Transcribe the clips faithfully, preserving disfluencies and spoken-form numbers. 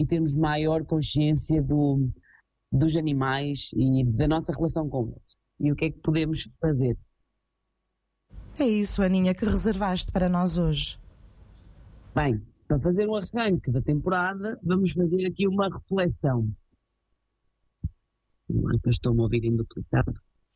e termos maior consciência do, dos animais e da nossa relação com eles. E o que é que podemos fazer? É isso, Aninha, que reservaste para nós hoje. Bem, para fazer o arranque da temporada, vamos fazer aqui uma reflexão. Agora que eu estou-me a ouvir em duplicado.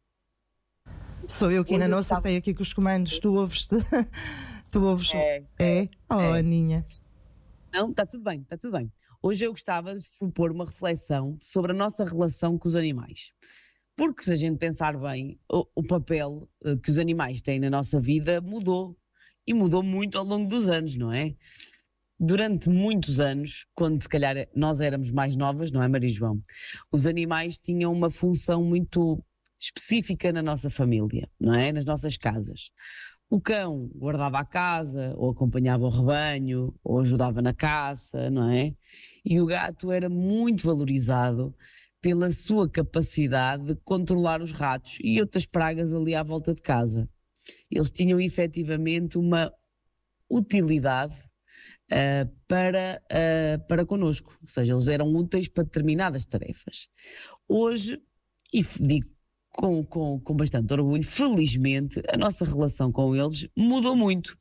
Sou eu que ainda não acertei aqui com os comandos. Tu ouves-te? Tu ouves? É, é? Oh, é. Aninha. Não, está tudo bem, está tudo bem. Hoje eu gostava de propor uma reflexão sobre a nossa relação com os animais. Porque se a gente pensar bem, o, o papel uh, que os animais têm na nossa vida mudou. E mudou muito ao longo dos anos, não é? Durante muitos anos, quando se calhar nós éramos mais novas, não é, Maria João? Os animais tinham uma função muito específica na nossa família, não é? Nas nossas casas. O cão guardava a casa, ou acompanhava o rebanho, ou ajudava na caça, não é? E o gato era muito valorizado pela sua capacidade de controlar os ratos e outras pragas ali à volta de casa. Eles tinham efetivamente uma utilidade uh, para, uh, para connosco, ou seja, eles eram úteis para determinadas tarefas. Hoje, e digo com, com, com bastante orgulho, felizmente a nossa relação com eles mudou muito.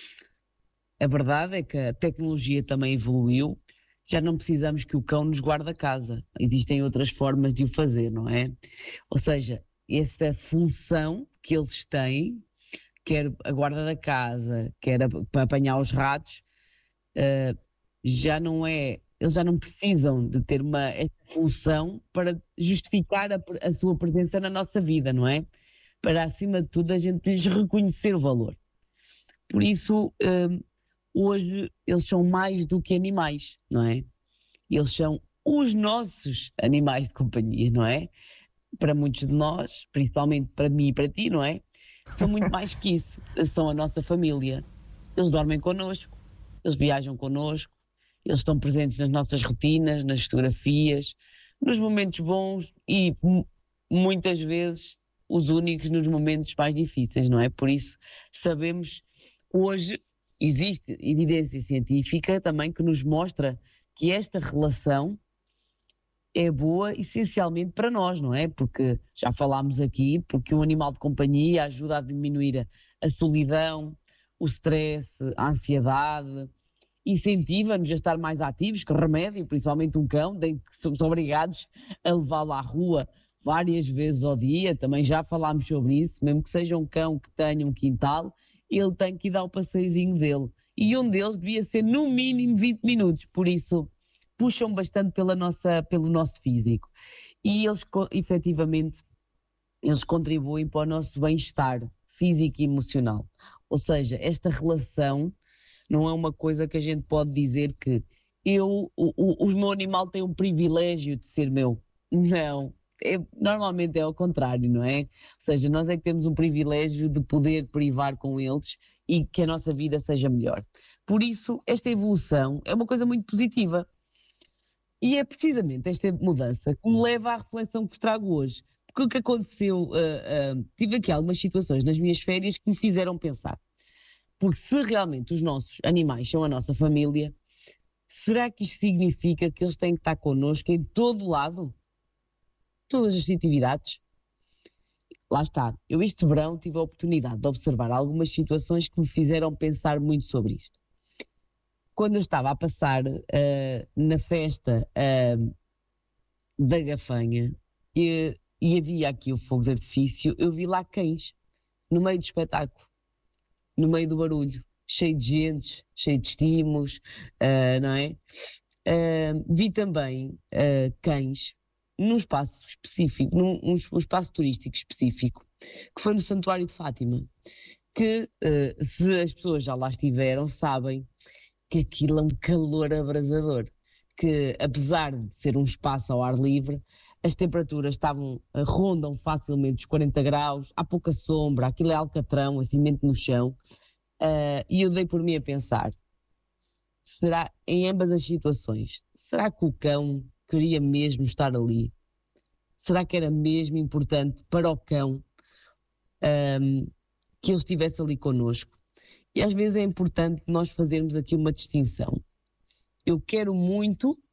A verdade é que a tecnologia também evoluiu, já não precisamos que o cão nos guarde a casa, existem outras formas de o fazer, não é? Ou seja, esta função que eles têm, quer a guarda da casa, quer a, para apanhar os ratos, uh, já não é, eles já não precisam de ter uma esta função para justificar a, a sua presença na nossa vida, não é? Para, acima de tudo, a gente lhes reconhecer o valor. Por isso, uh, hoje, eles são mais do que animais, não é? Eles são os nossos animais de companhia, não é? Para muitos de nós, principalmente para mim e para ti, não é? São muito mais que isso, são a nossa família. Eles dormem connosco, eles viajam connosco, eles estão presentes nas nossas rotinas, nas fotografias, nos momentos bons e muitas vezes os únicos nos momentos mais difíceis, não é? Por isso sabemos que hoje existe evidência científica também que nos mostra que esta relação é boa essencialmente para nós, não é? Porque já falámos aqui, porque um animal de companhia ajuda a diminuir a, a solidão, o stress, a ansiedade, incentiva-nos a estar mais ativos, que remédio, principalmente um cão, tem que somos obrigados a levá-lo à rua várias vezes ao dia, também já falámos sobre isso, mesmo que seja um cão que tenha um quintal, ele tem que ir dar o passeiozinho dele. E um deles devia ser no mínimo vinte minutos, por isso puxam bastante pela nossa, pelo nosso físico. E eles, efetivamente, eles contribuem para o nosso bem-estar físico e emocional. Ou seja, esta relação não é uma coisa que a gente pode dizer que eu, o, o, o meu animal tem um privilégio de ser meu. Não. É, normalmente é ao contrário, não é? Ou seja, nós é que temos um privilégio de poder privar com eles e que a nossa vida seja melhor. Por isso, esta evolução é uma coisa muito positiva. E é precisamente esta mudança que me leva à reflexão que vos trago hoje. Porque o que aconteceu, uh, uh, tive aqui algumas situações nas minhas férias que me fizeram pensar. Porque se realmente os nossos animais são a nossa família, será que isto significa que eles têm que estar connosco em todo lado? Todas as atividades? Lá está. Eu este verão tive a oportunidade de observar algumas situações que me fizeram pensar muito sobre isto. Quando eu estava a passar uh, na festa uh, da Gafanha e, e havia aqui o fogo de artifício, eu vi lá cães, no meio do espetáculo, no meio do barulho, cheio de gente, cheio de estímulos, uh, não é? Uh, vi também uh, cães num espaço específico, num um, um espaço turístico específico, que foi no Santuário de Fátima, que uh, se as pessoas já lá estiveram, sabem que aquilo é um calor abrasador, que apesar de ser um espaço ao ar livre, as temperaturas estavam, rondam facilmente os quarenta graus, há pouca sombra, aquilo é alcatrão, assim, cimento no chão, uh, e eu dei por mim a pensar, será, em ambas as situações, será que o cão queria mesmo estar ali? Será que era mesmo importante para o cão um, que ele estivesse ali connosco? E às vezes é importante nós fazermos aqui uma distinção. Eu quero muito